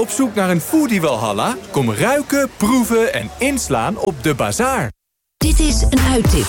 Op zoek naar een foodie Walhalla? Kom ruiken, proeven en inslaan op De Bazaar. Dit is een uittip.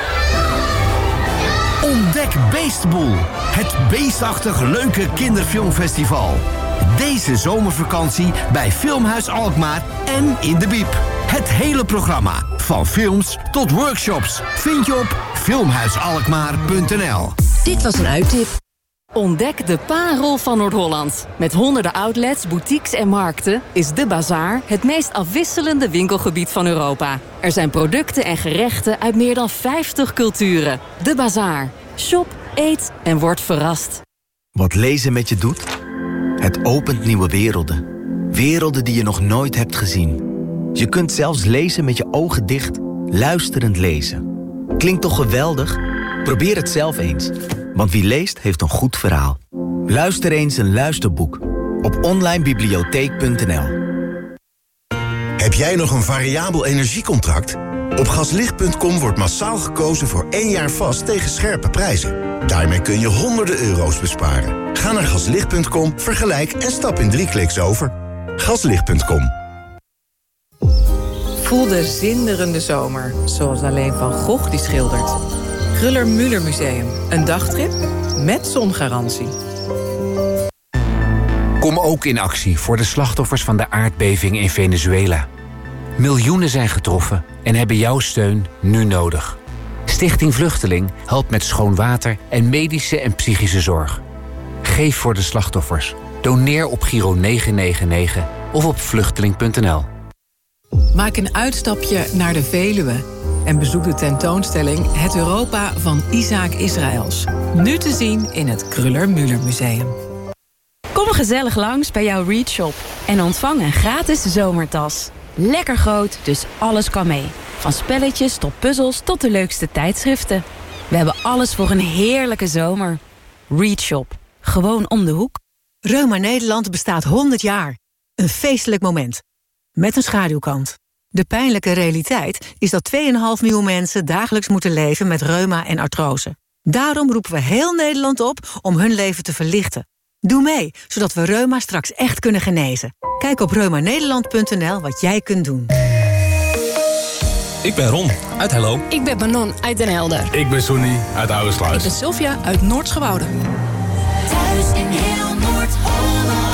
Ontdek Beestboel. Het beestachtig leuke kinderfilmfestival. Deze zomervakantie bij Filmhuis Alkmaar en in de Biep. Het hele programma, van films tot workshops, vind je op filmhuisalkmaar.nl. Dit was een uittip. Ontdek de parel van Noord-Holland. Met honderden outlets, boutiques en markten is De Bazaar het meest afwisselende winkelgebied van Europa. Er zijn producten en gerechten uit meer dan 50 culturen. De Bazaar. Shop, eet en word verrast. Wat lezen met je doet? Het opent nieuwe werelden. Werelden die je nog nooit hebt gezien. Je kunt zelfs lezen met je ogen dicht, luisterend lezen. Klinkt toch geweldig? Probeer het zelf eens. Want wie leest, heeft een goed verhaal. Luister eens een luisterboek. Op onlinebibliotheek.nl. Heb jij nog een variabel energiecontract? Op gaslicht.com wordt massaal gekozen voor 1 jaar vast tegen scherpe prijzen. Daarmee kun je honderden euro's besparen. Ga naar gaslicht.com, vergelijk en stap in 3 kliks over. Gaslicht.com. Voel de zinderende zomer, zoals alleen Van Gogh die schildert. Kruller-Müller Museum, een dagtrip met zongarantie. Kom ook in actie voor de slachtoffers van de aardbeving in Venezuela. Miljoenen zijn getroffen en hebben jouw steun nu nodig. Stichting Vluchteling helpt met schoon water en medische en psychische zorg. Geef voor de slachtoffers. Doneer op Giro 999 of op vluchteling.nl. Maak een uitstapje naar de Veluwe en bezoek de tentoonstelling Het Europa van Isaac Israëls. Nu te zien in het Kruller-Müller Museum. Kom gezellig langs bij jouw Read Shop en ontvang een gratis zomertas. Lekker groot, dus alles kan mee. Van spelletjes tot puzzels tot de leukste tijdschriften. We hebben alles voor een heerlijke zomer. Read Shop. Gewoon om de hoek. Reuma Nederland bestaat 100 jaar. Een feestelijk moment. Met een schaduwkant. De pijnlijke realiteit is dat 2,5 miljoen mensen dagelijks moeten leven met reuma en artrose. Daarom roepen we heel Nederland op om hun leven te verlichten. Doe mee, zodat we reuma straks echt kunnen genezen. Kijk op reumanederland.nl wat jij kunt doen. Ik ben Ron, uit Hello. Ik ben Manon, uit Den Helder. Ik ben Sonny, uit Oudersluis. Ik ben Sylvia, uit Noord-Schouwoude. Thuis in heel Noord-Holland.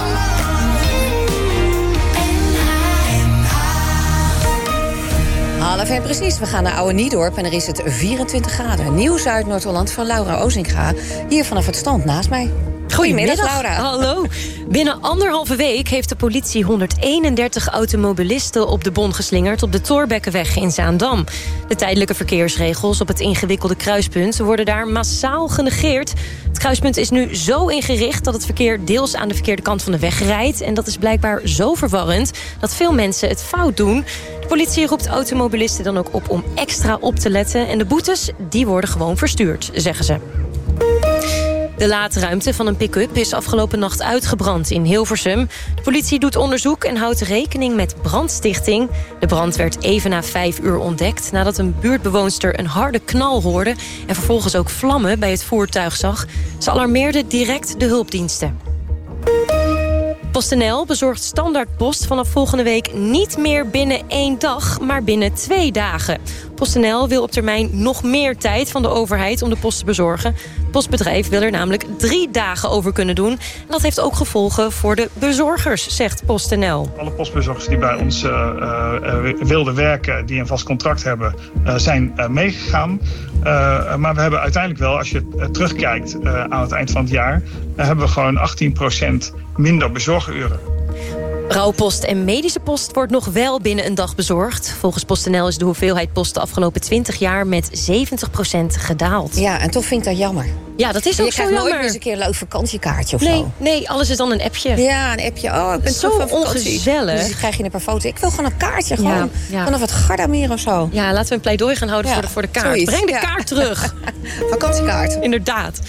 Half en precies, we gaan naar Oude Niedorp en er is het 24 graden. Nieuws uit Noord-Holland van Laura Ozinga. Hier vanaf het strand naast mij. Goedemiddag, Laura. Hallo. Binnen 1,5 week heeft de politie 131 automobilisten op de bon geslingerd op de Thorbeckenweg in Zaandam. De tijdelijke verkeersregels op het ingewikkelde kruispunt worden daar massaal genegeerd. Het kruispunt is nu zo ingericht dat het verkeer deels aan de verkeerde kant van de weg rijdt. En dat is blijkbaar zo verwarrend dat veel mensen het fout doen. De politie roept automobilisten dan ook op om extra op te letten. En de boetes, die worden gewoon verstuurd, zeggen ze. De laadruimte van een pick-up is afgelopen nacht uitgebrand in Hilversum. De politie doet onderzoek en houdt rekening met brandstichting. De brand werd even na 5 uur ontdekt nadat een buurtbewoonster een harde knal hoorde en vervolgens ook vlammen bij het voertuig zag. Ze alarmeerde direct de hulpdiensten. PostNL bezorgt standaardpost vanaf volgende week niet meer binnen 1 dag, maar binnen 2 dagen. PostNL wil op termijn nog meer tijd van de overheid om de post te bezorgen. Het postbedrijf wil er namelijk 3 dagen over kunnen doen. En dat heeft ook gevolgen voor de bezorgers, zegt PostNL. Alle postbezorgers die bij ons wilden werken, die een vast contract hebben, zijn meegegaan. Maar we hebben uiteindelijk wel, als je terugkijkt aan het eind van het jaar, hebben we gewoon 18% minder bezorguren. Rouwpost en medische post wordt nog wel binnen een dag bezorgd. Volgens PostNL is de hoeveelheid post de afgelopen 20 jaar met 70% gedaald. Ja, en toch vind ik dat jammer. Ja, dat is ook zo jammer. Je krijgt nooit eens een keer een leuk vakantiekaartje of zo. Nee, alles is dan een appje. Ja, een appje. Oh, ik ben zo ongezellig. Dus dan krijg je een paar foto's. Ik wil gewoon een kaartje, gewoon vanaf het Gardameer of zo. Ja, laten we een pleidooi gaan houden voor de kaart. Zoiets. Breng de kaart terug. Vakantiekaart. Inderdaad.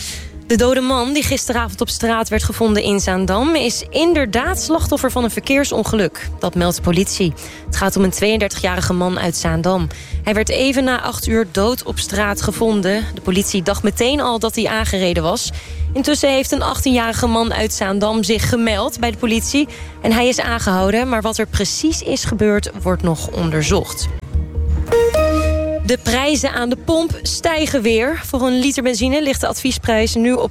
De dode man die gisteravond op straat werd gevonden in Zaandam is inderdaad slachtoffer van een verkeersongeluk. Dat meldt de politie. Het gaat om een 32-jarige man uit Zaandam. Hij werd even na 8 uur dood op straat gevonden. De politie dacht meteen al dat hij aangereden was. Intussen heeft een 18-jarige man uit Zaandam zich gemeld bij de politie. En hij is aangehouden, maar wat er precies is gebeurd wordt nog onderzocht. De prijzen aan de pomp stijgen weer. Voor een liter benzine ligt de adviesprijs nu op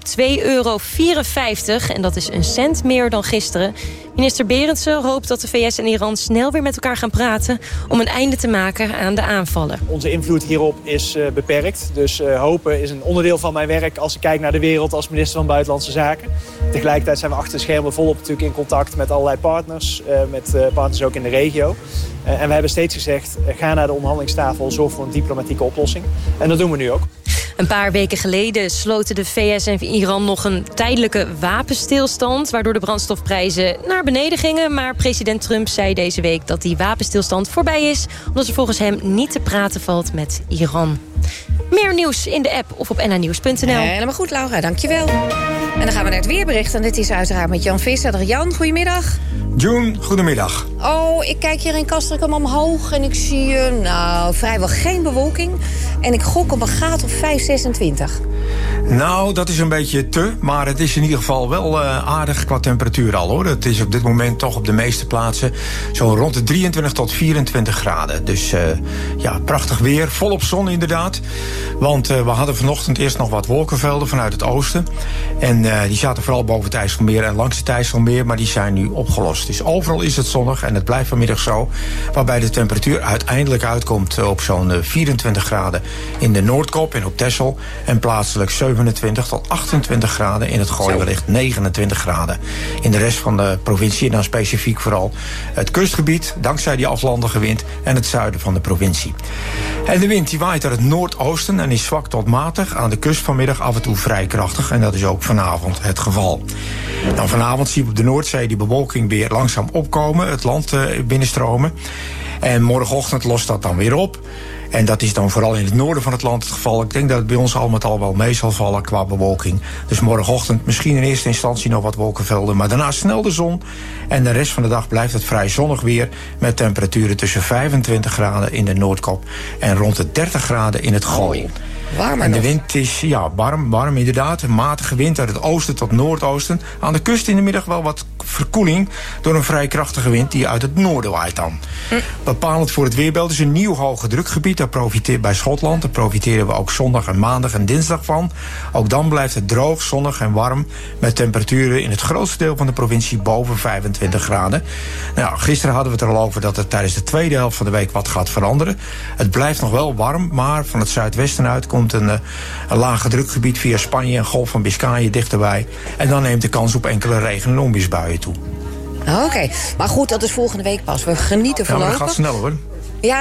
€2,54. En dat is een cent meer dan gisteren. Minister Berendsen hoopt dat de VS en Iran snel weer met elkaar gaan praten om een einde te maken aan de aanvallen. Onze invloed hierop is beperkt. Dus hopen is een onderdeel van mijn werk als ik kijk naar de wereld als minister van Buitenlandse Zaken. Tegelijkertijd zijn we achter de schermen volop natuurlijk in contact met allerlei partners. Met partners ook in de regio. En we hebben steeds gezegd, ga naar de onderhandelingstafel, zorg voor een diplomatieke oplossing. En dat doen we nu ook. Een paar weken geleden sloten de VS en Iran nog een tijdelijke wapenstilstand, waardoor de brandstofprijzen naar beneden gingen. Maar president Trump zei deze week dat die wapenstilstand voorbij is, omdat er volgens hem niet te praten valt met Iran. Meer nieuws in de app of op nhnieuws.nl. Helemaal goed, Laura, dankjewel. En dan gaan we naar het weerbericht. En dit is uiteraard met Jan Visser. Jan, goedemiddag. June, goedemiddag. Oh, ik kijk hier in Castricum omhoog en ik zie vrijwel geen bewolking. En ik gok op een graad of 5, 26. Nou, dat is een beetje te, maar het is in ieder geval wel aardig qua temperatuur al, hoor. Het is op dit moment toch op de meeste plaatsen zo rond de 23 tot 24 graden. Dus prachtig weer, volop zon inderdaad. Want we hadden vanochtend eerst nog wat wolkenvelden vanuit het oosten. En die zaten vooral boven het IJsselmeer en langs het IJsselmeer, maar die zijn nu opgelost. Dus overal is het zonnig en het blijft vanmiddag zo, waarbij de temperatuur uiteindelijk uitkomt op zo'n 24 graden in de Noordkop en op Texel en plaatselijk 27 tot 28 graden. In het Gooi wellicht 29 graden. In de rest van de provincie en dan specifiek vooral het kustgebied, dankzij die aflandige wind en het zuiden van de provincie. En de wind die waait uit het noordoosten en is zwak tot matig. Aan de kust vanmiddag af en toe vrij krachtig en dat is ook vanavond het geval. Dan vanavond zien we op de Noordzee die bewolking weer langzaam opkomen, het land binnenstromen. En morgenochtend lost dat dan weer op. En dat is dan vooral in het noorden van het land het geval. Ik denk dat het bij ons al met al wel mee zal vallen qua bewolking. Dus morgenochtend misschien in eerste instantie nog wat wolkenvelden, maar daarna snel de zon. En de rest van de dag blijft het vrij zonnig weer, met temperaturen tussen 25 graden in de Noordkop en rond de 30 graden in het Gooi. Warmer en de nog. wind is warm inderdaad. Een matige wind uit het oosten tot noordoosten. Aan de kust in de middag wel wat verkoeling door een vrij krachtige wind die uit het noorden waait dan. Bepalend voor het weerbeeld is een nieuw hoge drukgebied. Dat profiteert bij Schotland. Daar profiteren we ook zondag en maandag en dinsdag van. Ook dan blijft het droog, zonnig en warm, met temperaturen in het grootste deel van de provincie boven 25 graden. Nou, gisteren hadden we het er al over dat het tijdens de tweede helft van de week wat gaat veranderen. Het blijft nog wel warm, maar van het zuidwesten uit komt een lage drukgebied via Spanje en Golf van Biscayen dichterbij. En dan neemt de kans op enkele regen- en onweersbuien toe. Oké, maar goed, dat is volgende week pas. We genieten Ja, maar voorlopig. dat gaat snel, hoor. Ja,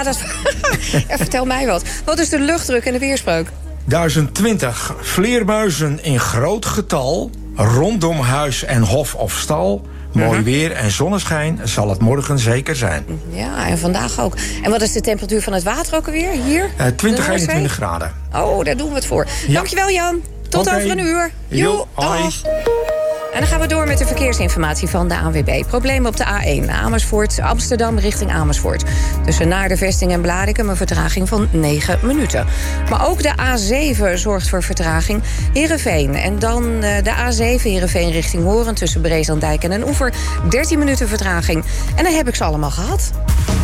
ja, vertel mij wat. Wat is de luchtdruk en de weerspreuk? 1020 vleermuizen in groot getal rondom huis en hof of stal. Mooi weer en zonneschijn zal het morgen zeker zijn. Ja, en vandaag ook. En wat is de temperatuur van het water ook alweer hier? 20, 21 graden. Oh, daar doen we het voor. Ja. Dankjewel, Jan. Tot over een uur. Jo, hoi. Dag. En dan gaan we door met de verkeersinformatie van de ANWB. Problemen op de A1 Amersfoort, Amsterdam richting Amersfoort. Tussen Naardenvesting en Blarikum een vertraging van 9 minuten. Maar ook de A7 zorgt voor vertraging. Heerenveen en dan de A7 Heerenveen richting Horen tussen Breeslanddijk en Den Oever. 13 minuten vertraging. En dan heb ik ze allemaal gehad.